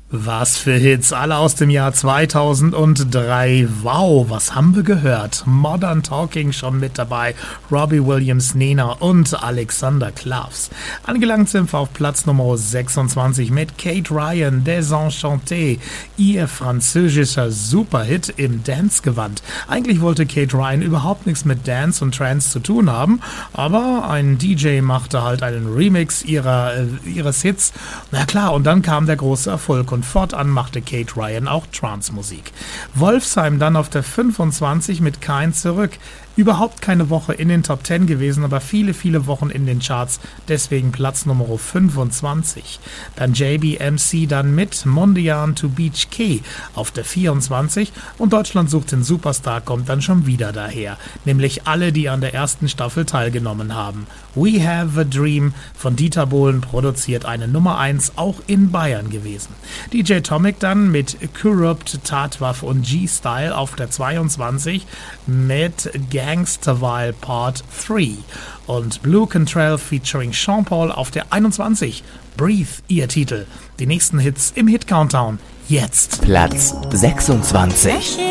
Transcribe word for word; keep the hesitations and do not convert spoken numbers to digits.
Was für Hits, alle aus dem Jahr zweitausenddrei. Wow, was haben wir gehört? Modern Talking schon mit dabei, Robbie Williams, Nena und Alexander Klavs. Angelangt sind wir auf Platz Nummer sechsundzwanzig mit Kate Ryan, Desenchanté, ihr französischer Superhit im Dance-Gewand. Eigentlich wollte Kate Ryan überhaupt nichts mit Dance und Trance zu tun haben, aber ein D J machte halt einen Remix ihrer, äh, ihres Hits. Na klar, und dann kam der große Erfolg und fortan machte Kate Ryan auch Trance-Musik. Wolfsheim dann auf der fünfundzwanzig mit Kein zurück. Überhaupt keine Woche in den Top zehn gewesen, aber viele, viele Wochen in den Charts, deswegen Platz Nummer fünfundzwanzig. Dann J B M C dann mit Mondian to Beach Key auf der vierundzwanzig und Deutschland sucht den Superstar kommt dann schon wieder daher, nämlich alle, die an der ersten Staffel teilgenommen haben. We Have a Dream von Dieter Bohlen produziert, eine Nummer eins auch in Bayern gewesen. D J Tomic dann mit Corrupt, Tatwaffe und G-Style auf der zweiundzwanzig mit Gangsterville Part drei und Blue Cantrell featuring Sean Paul auf der einundzwanzig. Breathe, ihr Titel. Die nächsten Hits im Hit Countdown. Jetzt. Platz sechsundzwanzig.